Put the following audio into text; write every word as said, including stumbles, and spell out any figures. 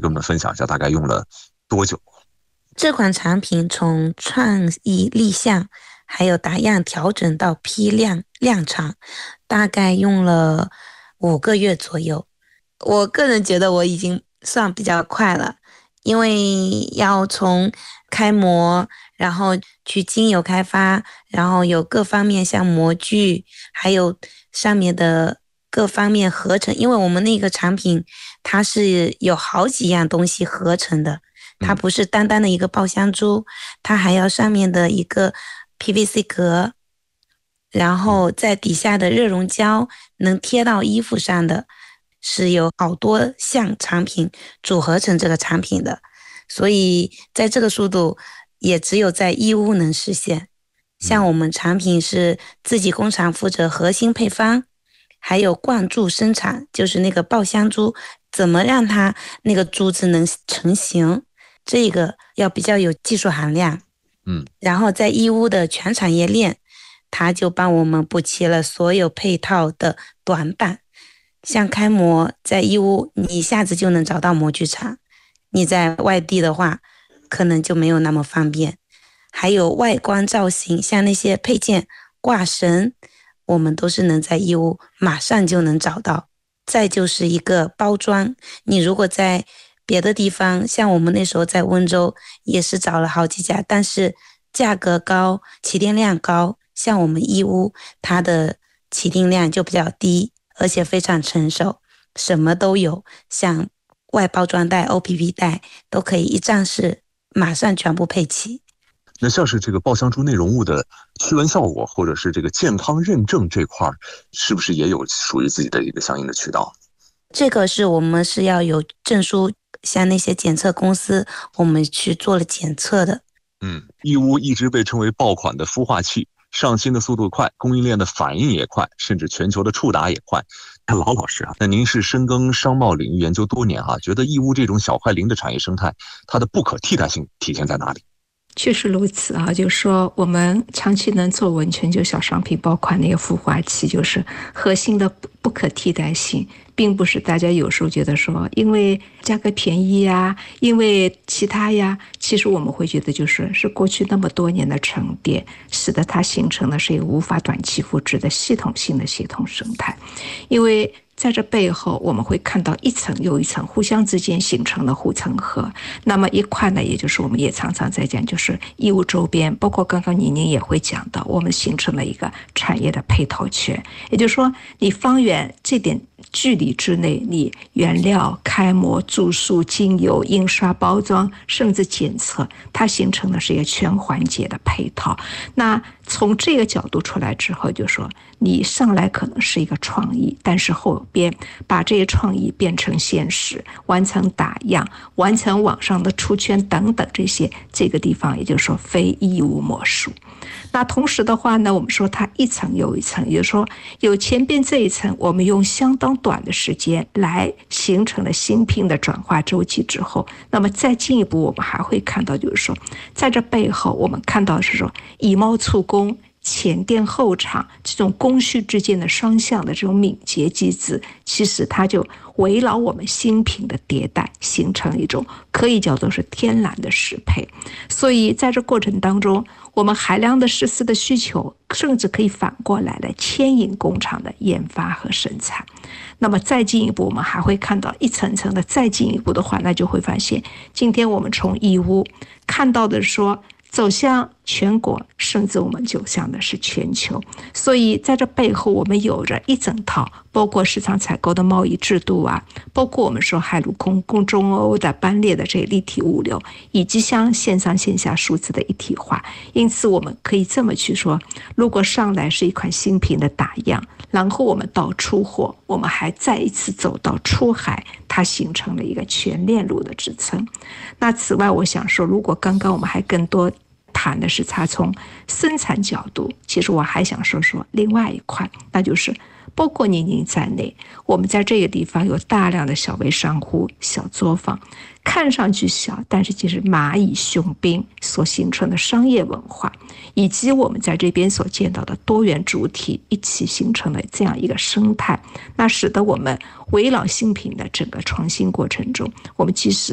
跟我们分享一下大概用了多久？ 这款产品从创意立项，还有打样调整到批量量产，大概用了五个月左右。我个人觉得我已经算比较快了，因为要从开模，然后去精油开发，然后有各方面像模具，还有上面的各方面合成，因为我们那个产品它是有好几样东西合成的，它不是单单的一个爆香珠，它还要上面的一个 P V C 壳，然后在底下的热熔胶能贴到衣服上的，是有好多项产品组合成这个产品的，所以在这个速度也只有在义乌能实现。像我们产品是自己工厂负责核心配方，还有灌注生产，就是那个爆香珠怎么让它那个珠子能成型，这个要比较有技术含量。 嗯， 然后在义乌的全产业链，它就帮我们补齐了所有配套的短板。像开模在义乌你一下子就能找到模具厂，你在外地的话可能就没有那么方便。还有外观造型，像那些配件挂绳，我们都是能在义乌马上就能找到。再就是一个包装，你如果在别的地方，像我们那时候在温州也是找了好几家，但是价格高，起订量高，像我们义乌它的起订量就比较低，而且非常成熟，什么都有，像外包装袋、O P P 袋都可以一站式马上全部配齐。 那像是这个爆香珠内容物的驱蚊效果，或者是这个健康认证这块，是不是也有属于自己的一个相应的渠道？ 这个是我们是要有证书，像那些检测公司，我们去做了检测的。 嗯，义乌一直被称为爆款的孵化器，上新的速度快，供应链的反应也快，甚至全球的触达也快。老老师啊，那您是深耕商贸领域研究多年啊，觉得义乌这种小快灵的产业生态，它的不可替代性体现在哪里？ 确实如此啊，就是说我们长期能做文全球小商品爆款那个孵化器，就是核心的不可替代性，并不是大家有时候觉得说因为价格便宜呀，因为其他呀，其实我们会觉得就是是过去那么多年的沉淀，使得它形成的是一个无法短期复制的系统性的系统生态。因为在这背后我们会看到一层又一层互相之间形成的护城河，那么一块呢，也就是我们也常常在讲，就是义乌周边，包括刚刚宁宁也会讲到，我们形成了一个产业的配套圈，也就是说你方圆这点距离之内，你原料、开模、注塑、精油、印刷、包装，甚至检测，它形成的是一个全环节的配套。那从这个角度出来之后，就说你上来可能是一个创意，但是后边把这些创意变成现实，完成打样，完成网上的出圈等等，这些这个地方也就是说非义乌莫属。那同时的话呢，我们说它一层又一层，也就是说有前边这一层，我们用相当短的时间来形成了新品的转化周期之后，那么再进一步我们还会看到，就是说在这背后我们看到是说以猫促工，前店后厂这种供需之间的双向的这种敏捷机制，其实它就围绕我们新品的迭代，形成一种可以叫做是天然的适配。所以在这过程当中，我们海量的实施的需求，甚至可以反过来来牵引工厂的研发和生产。那么再进一步，我们还会看到一层层的，再进一步的话，那就会发现，今天我们从义乌看到的说走向全国，甚至我们走向的是全球。所以在这背后，我们有着一整套，包括市场采购的贸易制度啊，包括我们说海陆空空中欧的班列的这些立体物流，以及像线上线下数字的一体化。因此我们可以这么去说，如果上来是一款新品的打样，然后我们到出货，我们还再一次走到出海，它形成了一个全链路的支撑。那此外我想说，如果刚刚我们还更多谈的是它从生产角度，其实我还想说说另外一块，那就是包括宁宁在内，我们在这个地方有大量的小微商户、小作坊，看上去小，但是其实蚂蚁雄兵所形成的商业文化，以及我们在这边所见到的多元主体一起形成了这样一个生态，那使得我们围绕新品的整个创新过程中，我们其实